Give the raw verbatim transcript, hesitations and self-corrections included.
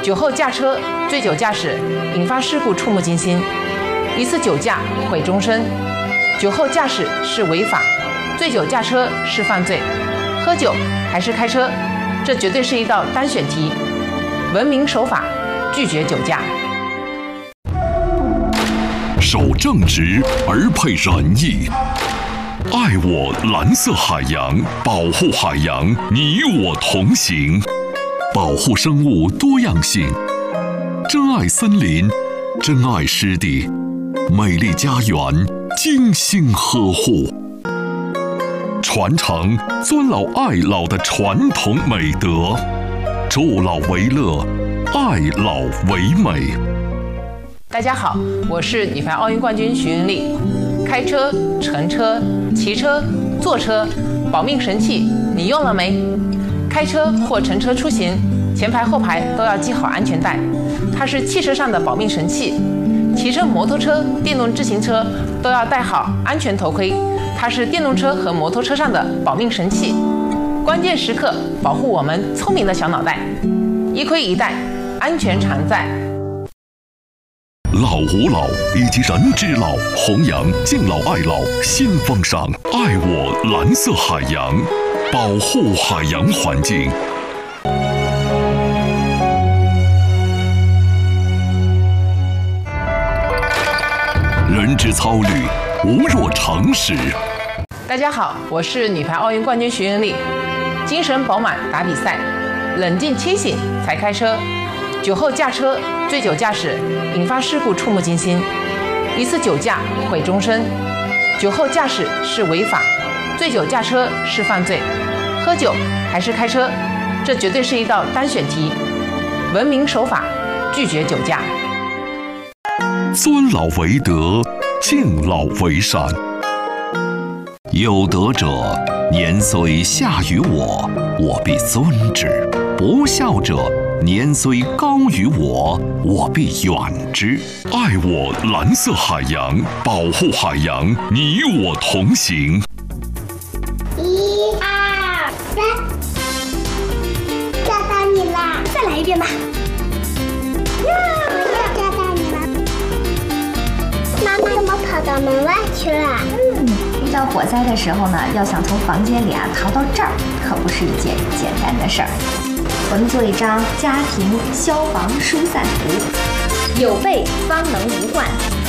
酒后驾车、醉酒驾驶引发事故触目惊心，一次酒驾毁终身。酒后驾驶是违法，醉酒驾车是犯罪。喝酒还是开车，这绝对是一道单选题。文明守法，拒绝酒驾。 守正直而配仁义，爱我蓝色海洋，保护海洋，你我同行。保护生物多样性，珍爱森林，珍爱湿地，美丽家园，精心呵护，传承尊老爱老的传统美德，助老为乐，爱老为美。 大家好，我是女排奥运冠军徐云丽。开车、乘车、骑车、坐车，保命神器你用了没？开车或乘车出行，前排后排都要系好安全带，它是汽车上的保命神器。骑车、摩托车、电动自行车都要戴好安全头盔，它是电动车和摩托车上的保命神器。关键时刻保护我们聪明的小脑袋，一盔一带，安全常在。 老吾老以及人之老，弘扬敬老爱老新风尚，爱我蓝色海洋，保护海洋环境。人之操履，无若长矢。 大家好，我是女排奥运冠军徐云丽。精神饱满打比赛，冷静清醒才开车。酒后驾车、醉酒驾驶引发事故触目惊心，一次酒驾毁终身。酒后驾驶是违法，醉酒驾车是犯罪。喝酒还是开车，这绝对是一道单选题。文明守法，拒绝酒驾。 尊老为德，敬老为善。有德者，年虽下于我，我必尊之；不孝者，年虽高于我，我必远之。爱我蓝色海洋，保护海洋，你我同行。 一二三，抓到你啦！再来一遍吧。呀，抓到你了！妈妈怎么跑到门外去了？ 嗯，遇到火灾的时候呢，要想从房间里啊逃到这儿，可不是一件简单的事儿。我们做一张家庭消防疏散图，有备方能无患。